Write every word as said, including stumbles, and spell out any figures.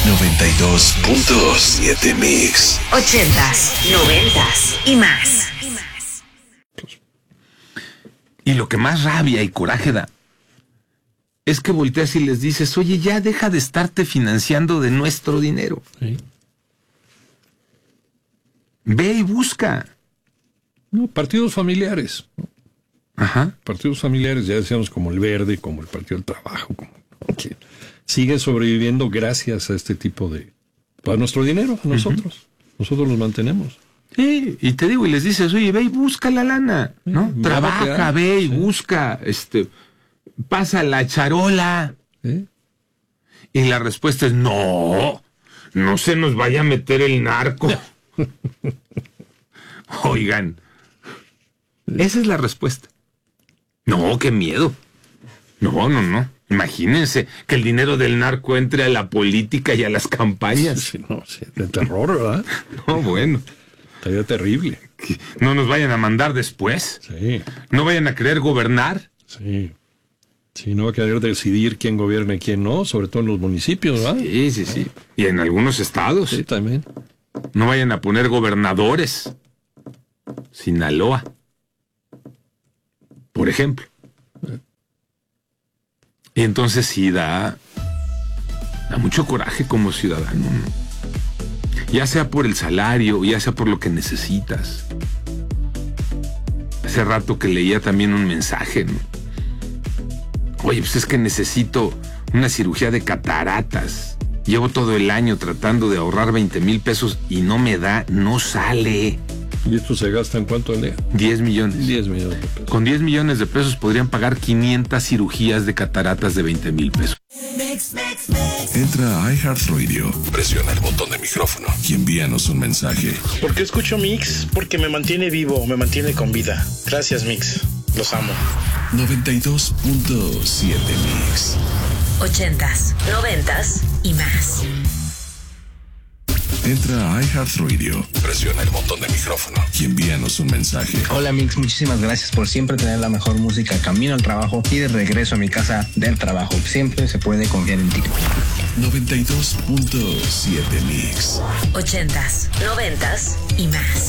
noventa y dos punto siete Mix. Ochentas, noventas y más. Y lo que más rabia y coraje da es que volteas y les dices, oye, ya deja de estarte financiando de nuestro dinero. Sí. Ve y busca. No, partidos familiares. Ajá. Partidos familiares, ya decíamos, como el Verde, como el Partido del Trabajo, como que sigue sobreviviendo gracias a este tipo de... a nuestro dinero, a nosotros. Uh-huh. Nosotros los mantenemos. Sí, y te digo, y les dices, oye, ve y busca la lana, ¿no? Sí, trabaja, ve y sí. busca, este, pasa la charola. ¿Sí? Y la respuesta es, no, no se nos vaya a meter el narco. Oigan, esa es la respuesta. No, qué miedo. No, no, no. Imagínense que el dinero del narco entre a la política y a las campañas. Sí, no, sí, de terror, ¿verdad? No, bueno. Estaría terrible. Que no nos vayan a mandar después. Sí. No vayan a querer gobernar. Sí. Sí, no va a querer decidir quién gobierna y quién no, sobre todo en los municipios, ¿verdad? Sí, sí, sí. Y en algunos estados. Sí, también. No vayan a poner gobernadores. Sinaloa, por ejemplo. Y entonces sí da, da mucho coraje como ciudadano, ¿no? Ya sea por el salario, ya sea por lo que necesitas. Hace rato que leía también un mensaje, ¿no? Oye, pues es que necesito una cirugía de cataratas. Llevo todo el año tratando de ahorrar veinte mil pesos y no me da, no sale. ¿Y esto se gasta en cuánto al día? diez millones. diez millones de pesos. Con diez millones de pesos podrían pagar quinientas cirugías de cataratas de veinte mil pesos. Entra a iHeartRadio, presiona el botón de micrófono y envíanos un mensaje. ¿Por qué escucho Mix? Porque me mantiene vivo, me mantiene con vida. Gracias, Mix. Los amo. noventa y dos punto siete Mix. Ochentas, noventas y más. Entra a iHeartRadio, presiona el botón de micrófono y envíanos un mensaje. Hola Mix, muchísimas gracias por siempre tener la mejor música camino al trabajo y de regreso a mi casa del trabajo. Siempre se puede confiar en ti. noventa y dos punto siete Mix. Ochentas, noventas y más.